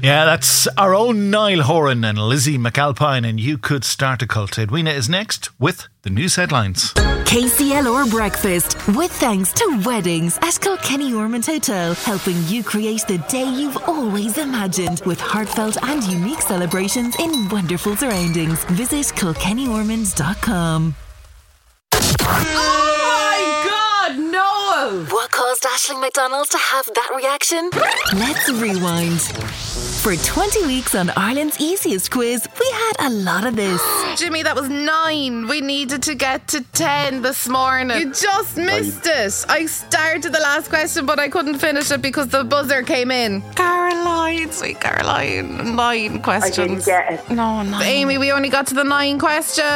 Yeah, that's our own Niall Horan and Lizzie McAlpine, and You Could Start a Cult. Edwina is next with the news headlines. KCLR Breakfast, with thanks to Weddings at Kilkenny Ormond Hotel, helping you create the day you've always imagined with heartfelt and unique celebrations in wonderful surroundings. Visit kilkennyormonds.com. What caused Aisling McDonald to have that reaction? Let's rewind. For 20 weeks on Ireland's easiest quiz, we had a lot of this. Jimmy, that was 9. We needed to get to 10 this morning. You just missed it. I started the last question, but I couldn't finish it because the buzzer came in. Caroline, sweet Caroline. 9 questions. I didn't get it. No, 9. Amy, we only got to the 9 questions.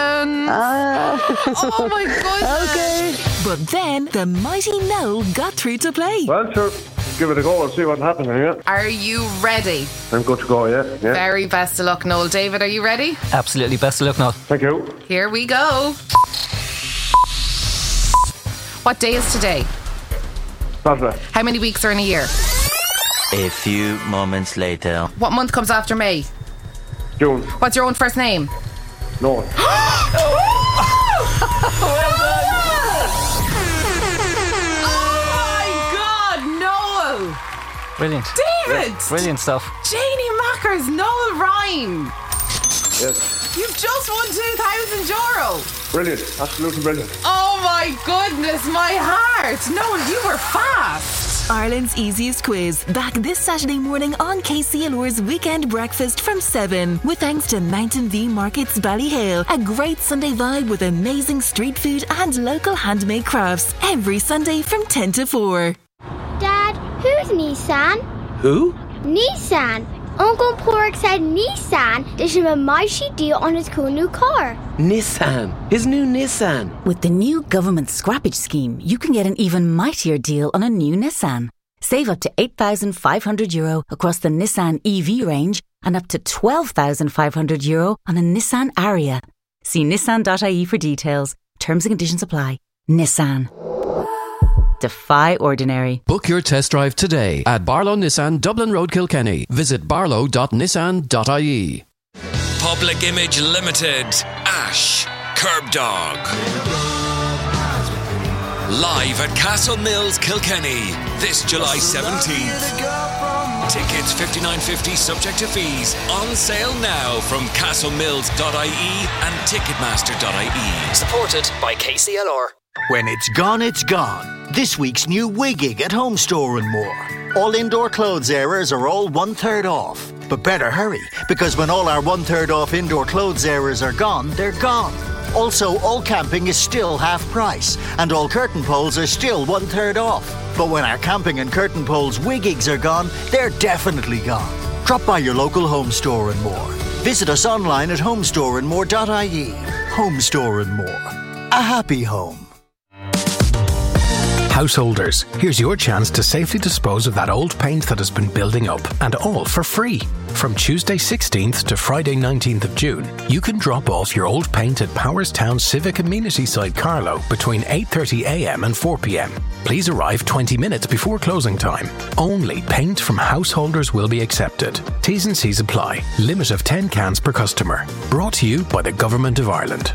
Oh my goodness. Okay. But then the mighty Noel got through to play. Well, sure. Give it a go and see what happens here. Are you ready? I'm good to go, yeah. Very best of luck, Noel. David, are you ready? Absolutely, best of luck, Noel. Thank you. Here we go. What day is today? Saturday. How many weeks are in a year? A few moments later. What month comes after May? June. What's your own first name? No. Brilliant. David! Yeah, brilliant stuff. Janie Mackers, Noel Ryan. Yes. You've just won €2,000. Brilliant. Absolutely brilliant. Oh my goodness, my heart. Noel, you were fast. Ireland's easiest quiz, back this Saturday morning on KCLR's Weekend Breakfast from 7. With thanks to Mountain View Markets Ballyhale, a great Sunday vibe with amazing street food and local handmade crafts. Every Sunday from 10 to 4. Dad, who's Nissan? Who? Nissan. Uncle Pork said Nissan did him a mighty deal on his cool new car. Nissan. His new Nissan. With the new government scrappage scheme, you can get an even mightier deal on a new Nissan. Save up to €8,500 across the Nissan EV range and up to €12,500 on a Nissan Ariya. See nissan.ie for details. Terms and conditions apply. Nissan. Defy ordinary. Book your test drive today at Barlow Nissan, Dublin Road, Kilkenny. Visit barlow.nissan.ie. Public Image Limited, Ash, Curb Dog. Live at Castle Mills, Kilkenny, this July 17th. Tickets $59.50 subject to fees. On sale now from castlemills.ie and ticketmaster.ie. Supported by KCLR. When it's gone. This week's new Wiggig at Home Store and More. All indoor clothes areas are all 1/3 off. But better hurry, because when all our 1/3 off indoor clothes areas are gone, they're gone. Also, all camping is still half price, and all curtain poles are still 1/3 off. But when our camping and curtain poles Wiggigs are gone, they're definitely gone. Drop by your local Home Store and More. Visit us online at homestoreandmore.ie. Home Store and More. A happy home. Householders, here's your chance to safely dispose of that old paint that has been building up, and all for free. From Tuesday 16th to Friday 19th of June, you can drop off your old paint at Powerstown Civic Amenity Site Carlow between 8:30am and 4pm. Please arrive 20 minutes before closing time. Only paint from householders will be accepted. T's and C's apply. Limit of 10 cans per customer. Brought to you by the Government of Ireland.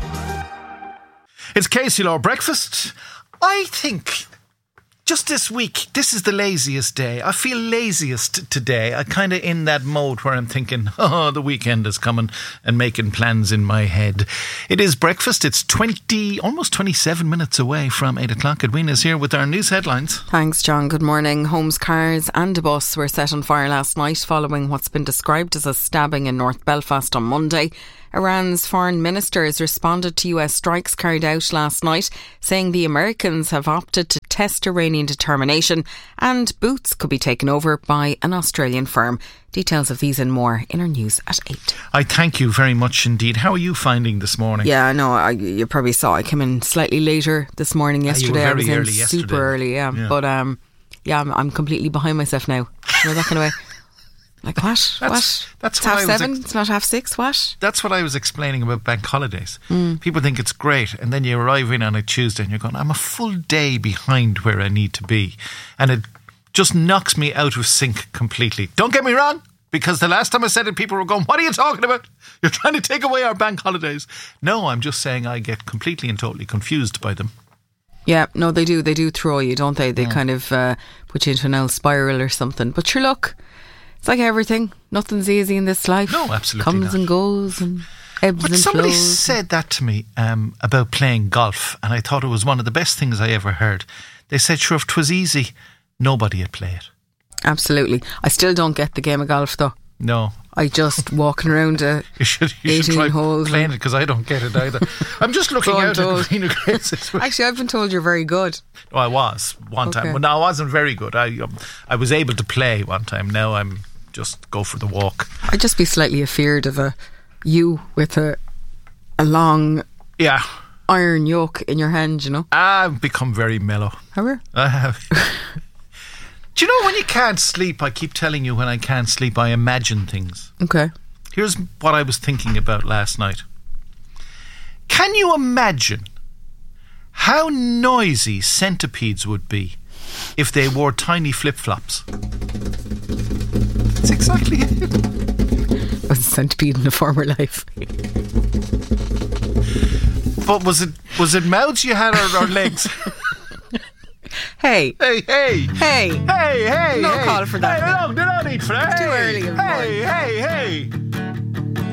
It's KCLR Breakfast. I think just this week, this is the laziest day. I feel laziest today. I'm kind of in that mode where I'm thinking, oh, the weekend is coming, and making plans in my head. It is breakfast. It's almost 27 minutes away from 8 o'clock. Edwina's here with our news headlines. Thanks, John. Good morning. Homes, cars and a bus were set on fire last night following what's been described as a stabbing in North Belfast on Monday. Iran's foreign minister has responded to US strikes carried out last night, saying the Americans have opted to test Iranian determination and boots could be taken over by an Australian firm. Details of these and more in our news at 8. I thank you very much indeed. How are you finding this morning? Yeah, no, you probably saw I came in slightly later this morning yesterday. You were very I was early in yesterday. super early, yeah. But I'm completely behind myself now. You know, that kind of way. Like what? That's it's what half 7. It's not 6:30. What? That's what I was explaining about bank holidays. People think it's great, and then you arrive in on a Tuesday and you're going, I'm a full day behind where I need to be, and it just knocks me out of sync completely. Don't get me wrong, Because the last time I said it, people were going, what are you talking about? You're trying to take away our bank holidays. No, I'm just saying I get completely and totally confused by them. Yeah, no, they do. They do throw you, don't they? They kind of put you into an old spiral or something. But sure, look, it's like everything. Nothing's easy in this life. No, absolutely Comes not. and goes and ebbs But and somebody flows. said that to me about playing golf, and I thought it was one of the best things I ever heard. They said, sure, if 'twas easy, nobody'd play it. Absolutely. I still don't get the game of golf, though. No. I just walking around You should 18 try holes playing it, because I don't get it either. I'm just looking out at the Green of Graces. Actually, I've been told you're very good. Oh, I was one time. Well, no, I wasn't very good. I was able to play one time. Now I'm just go for the walk. I'd just be slightly afeared of you with a long iron yoke in your hand, you know. I've become very mellow. Have you? I have. Do you know when you can't sleep? I keep telling you, when I can't sleep, I imagine things. Okay. Here's what I was thinking about last night. Can you imagine how noisy centipedes would be if they wore tiny flip-flops? That's exactly it. I was a centipede in a former life. But was it mouths you had or legs? Hey. Hey. Hey. Hey. No call for that. Hey, no need for that. Too early in the morning. Hey.